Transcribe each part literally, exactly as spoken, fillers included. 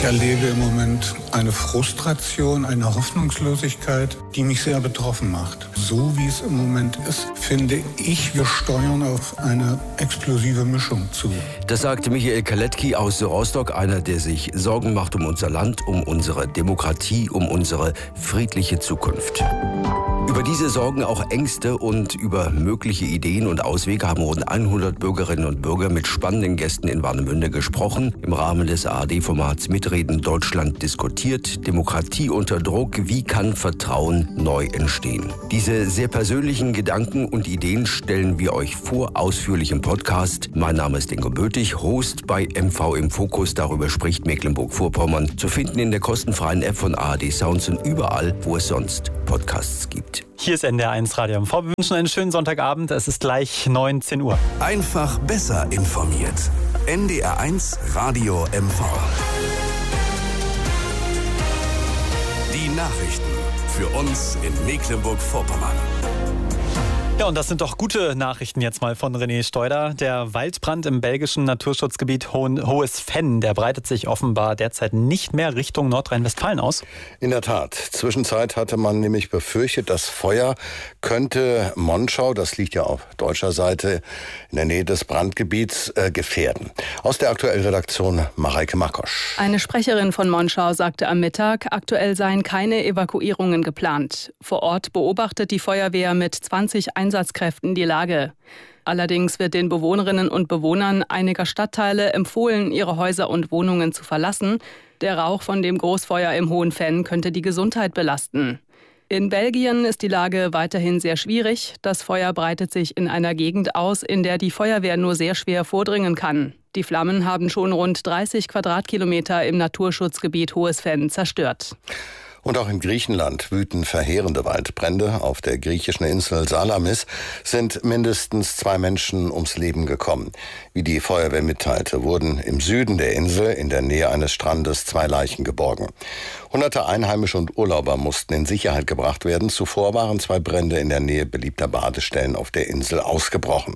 erlebe im Moment eine Frustration, eine Hoffnungslosigkeit, die mich sehr betroffen macht. So wie es im Moment ist, finde ich, wir steuern auf eine explosive Mischung zu. Das sagte Michael Kaletki aus Rostock, einer, der sich Sorgen macht um unser Land, um unsere Demokratie, um unsere friedliche Zukunft. Über diese Sorgen, auch Ängste und über mögliche Ideen und Auswege haben rund hundert Bürgerinnen und Bürger mit spannenden Gästen in Warnemünde gesprochen. Im Rahmen des A R D-Formats Mitreden Deutschland diskutiert. Demokratie unter Druck. Wie kann Vertrauen neu entstehen? Diese sehr persönlichen Gedanken und Ideen stellen wir euch vor, ausführlich im Podcast. Mein Name ist Ingo Bötig, Host bei M V im Fokus. Darüber spricht Mecklenburg-Vorpommern. Zu finden in der kostenfreien App von A R D Sounds und überall, wo es sonst Podcasts gibt. Hier ist N D R eins Radio M V. Wir wünschen einen schönen Sonntagabend. Es ist gleich neunzehn Uhr. Einfach besser informiert. N D R eins Radio M V. Die Nachrichten für uns in Mecklenburg-Vorpommern. Ja, und das sind doch gute Nachrichten jetzt mal von René Steuder. Der Waldbrand im belgischen Naturschutzgebiet Ho- Hohes Venn, der breitet sich offenbar derzeit nicht mehr Richtung Nordrhein-Westfalen aus. In der Tat. Zwischenzeit hatte man nämlich befürchtet, das Feuer könnte Monschau, das liegt ja auf deutscher Seite in der Nähe des Brandgebiets, äh, gefährden. Aus der aktuellen Redaktion Mareike Makosch. Eine Sprecherin von Monschau sagte am Mittag, aktuell seien keine Evakuierungen geplant. Vor Ort beobachtet die Feuerwehr mit zwanzig Einsatzkräften die Lage. Allerdings wird den Bewohnerinnen und Bewohnern einiger Stadtteile empfohlen, ihre Häuser und Wohnungen zu verlassen. Der Rauch von dem Großfeuer im Hohen Venn könnte die Gesundheit belasten. In Belgien ist die Lage weiterhin sehr schwierig. Das Feuer breitet sich in einer Gegend aus, in der die Feuerwehr nur sehr schwer vordringen kann. Die Flammen haben schon rund dreißig Quadratkilometer im Naturschutzgebiet Hohes Venn zerstört. Und auch in Griechenland wüten verheerende Waldbrände. Auf der griechischen Insel Salamis sind mindestens zwei Menschen ums Leben gekommen. Wie die Feuerwehr mitteilte, wurden im Süden der Insel in der Nähe eines Strandes zwei Leichen geborgen. Hunderte Einheimische und Urlauber mussten in Sicherheit gebracht werden. Zuvor waren zwei Brände in der Nähe beliebter Badestellen auf der Insel ausgebrochen.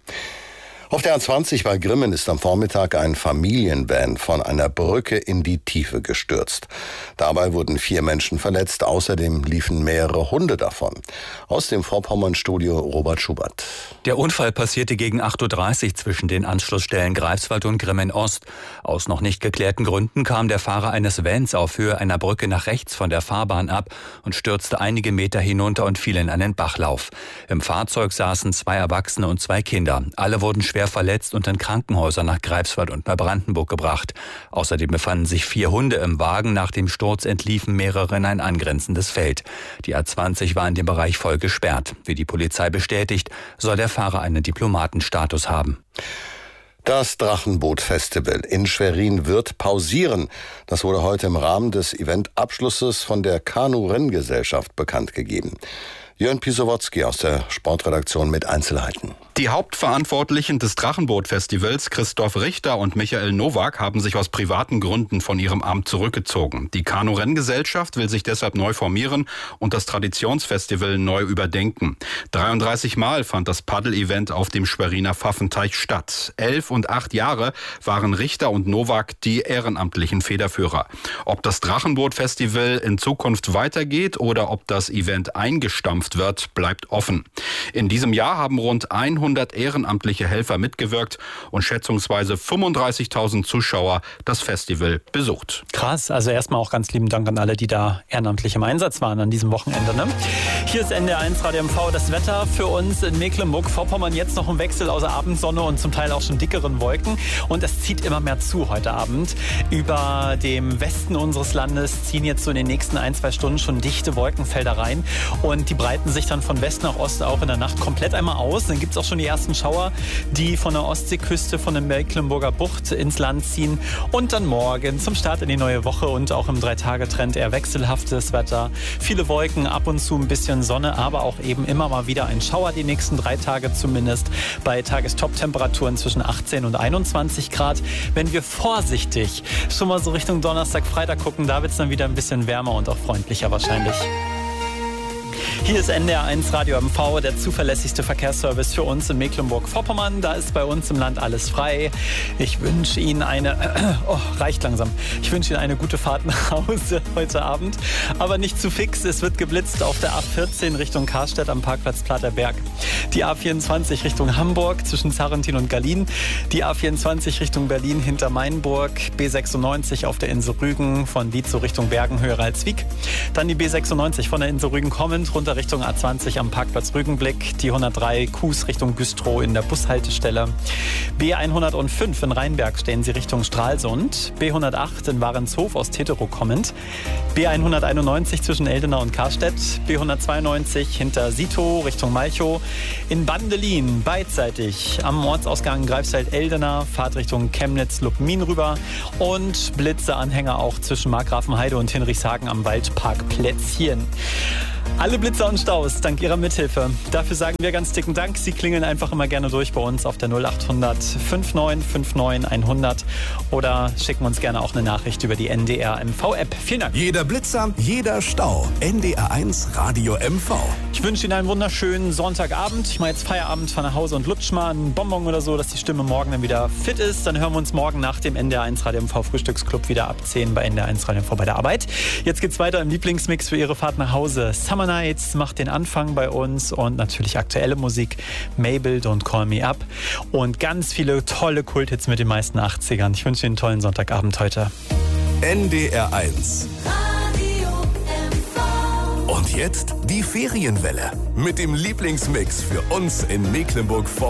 Auf der A zwanzig bei Grimmen ist am Vormittag ein Familienvan von einer Brücke in die Tiefe gestürzt. Dabei wurden vier Menschen verletzt, außerdem liefen mehrere Hunde davon. Aus dem Vorpommern-Studio Robert Schubert. Der Unfall passierte gegen acht Uhr dreißig zwischen den Anschlussstellen Greifswald und Grimmen Ost. Aus noch nicht geklärten Gründen kam der Fahrer eines Vans auf Höhe einer Brücke nach rechts von der Fahrbahn ab und stürzte einige Meter hinunter und fiel in einen Bachlauf. Im Fahrzeug saßen zwei Erwachsene und zwei Kinder. Alle wurden schwer verletzt und in Krankenhäuser nach Greifswald und Neubrandenburg gebracht. Außerdem befanden sich vier Hunde im Wagen. Nach dem Sturz entliefen mehrere in ein angrenzendes Feld. Die A zwanzig war in dem Bereich voll gesperrt. Wie die Polizei bestätigt, soll der Fahrer einen Diplomatenstatus haben. Das Drachenboot-Festival in Schwerin wird pausieren. Das wurde heute im Rahmen des Eventabschlusses von der Kanu-Renngesellschaft bekannt gegeben. Jörn Pisowotzki aus der Sportredaktion mit Einzelheiten. Die Hauptverantwortlichen des Drachenboot-Festivals, Christoph Richter und Michael Nowak, haben sich aus privaten Gründen von ihrem Amt zurückgezogen. Die Kanu-Renngesellschaft will sich deshalb neu formieren und das Traditionsfestival neu überdenken. dreiunddreißig Mal fand das Paddel-Event auf dem Schweriner Pfaffenteich statt. Elf und acht Jahre waren Richter und Nowak die ehrenamtlichen Federführer. Ob das Drachenboot-Festival in Zukunft weitergeht oder ob das Event eingestampft wird, bleibt offen. In diesem Jahr haben rund hundert ehrenamtliche Helfer mitgewirkt und schätzungsweise fünfunddreißigtausend Zuschauer das Festival besucht. Krass, also erstmal auch ganz lieben Dank an alle, die da ehrenamtlich im Einsatz waren an diesem Wochenende. Ne? Hier ist N D R eins Radio M V. Das Wetter für uns in Mecklenburg-Vorpommern jetzt noch im Wechsel aus Abendsonne und zum Teil auch schon dickeren Wolken. Und es zieht immer mehr zu heute Abend. Über dem Westen unseres Landes ziehen jetzt so in den nächsten ein, zwei Stunden schon dichte Wolkenfelder rein. Und die breiten sich dann von West nach Ost auch in der Nacht komplett einmal aus. Dann gibt es auch schon die ersten Schauer, die von der Ostseeküste, von der Mecklenburger Bucht ins Land ziehen. Und dann morgen zum Start in die neue Woche und auch im Drei-Tage-Trend eher wechselhaftes Wetter. Viele Wolken, ab und zu ein bisschen Sonne, aber auch eben immer mal wieder ein Schauer, die nächsten drei Tage zumindest. Bei Tagestop-Temperaturen zwischen achtzehn und einundzwanzig Grad. Wenn wir vorsichtig schon mal so Richtung Donnerstag, Freitag gucken, da wird es dann wieder ein bisschen wärmer und auch freundlicher wahrscheinlich. Hier ist N D R eins Radio M V, der zuverlässigste Verkehrsservice für uns in Mecklenburg-Vorpommern. Da ist bei uns im Land alles frei. Ich wünsche Ihnen eine, äh, oh, reicht langsam. Ich wünsche Ihnen eine gute Fahrt nach Hause heute Abend. Aber nicht zu fix, es wird geblitzt auf der A vierzehn Richtung Karstedt am Parkplatz Platerberg. Die A vierundzwanzig Richtung Hamburg zwischen Zarrentin und Gallien. Die A vierundzwanzig Richtung Berlin hinter Mainburg. B sechsundneunzig auf der Insel Rügen von Dietzow Richtung Bergen, höher als Wieg. Dann die B sechsundneunzig von der Insel Rügen kommend, runter Richtung A zwanzig am Parkplatz Rügenblick. Die hundertdrei Kues Richtung Güstrow in der Bushaltestelle. B hundertfünf in Rheinberg stehen Sie Richtung Stralsund. B hundertacht in Warenshof aus Teterow kommend. B hunderteinundneunzig zwischen Eldena und Karstedt. B hundertzweiundneunzig hinter Sito Richtung Malchow. In Bandelin beidseitig am Ortsausgang Greifswald-Eldena, Fahrt Richtung Chemnitz-Lubmin rüber. Und Blitzeanhänger auch zwischen Markgrafenheide und Hinrichshagen am Waldparkplätzchen. Alle Blitzer und Staus dank Ihrer Mithilfe. Dafür sagen wir ganz dicken Dank. Sie klingeln einfach immer gerne durch bei uns auf der null achthundert neunundfünfzig neunundfünfzig hundert oder schicken uns gerne auch eine Nachricht über die N D R M V-App. Vielen Dank. Jeder Blitzer, jeder Stau. N D R eins Radio M V. Ich wünsche Ihnen einen wunderschönen Sonntagabend. Ich mache jetzt Feierabend, fahr nach Hause und lutsch mal einen Bonbon oder so, dass die Stimme morgen dann wieder fit ist. Dann hören wir uns morgen nach dem N D R eins Radio M V Frühstücksclub wieder ab zehn bei N D R eins Radio M V bei der Arbeit. Jetzt geht's weiter im Lieblingsmix für Ihre Fahrt nach Hause. Summer Nights macht den Anfang bei uns und natürlich aktuelle Musik. Mabel, Don't Call Me Up und ganz viele tolle Kulthits mit den meisten achtzigern. Ich wünsche Ihnen einen tollen Sonntagabend heute. N D R eins Radio M V. Und jetzt die Ferienwelle mit dem Lieblingsmix für uns in Mecklenburg-Vorpommern.